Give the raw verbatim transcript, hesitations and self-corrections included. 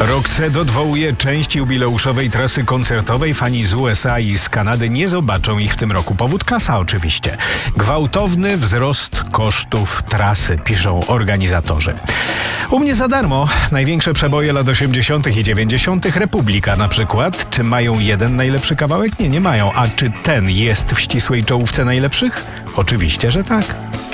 Roxette odwołuje część jubileuszowej trasy koncertowej. Fani z U S A i z Kanady nie zobaczą ich w tym roku. Powód kasa oczywiście. Gwałtowny wzrost kosztów trasy, piszą organizatorzy. U mnie za darmo. Największe przeboje lat osiemdziesiątych i dziewięćdziesiątych. Republika na przykład. Czy mają jeden najlepszy kawałek? Nie, nie mają. A czy ten jest w ścisłej czołówce najlepszych? Oczywiście, że tak.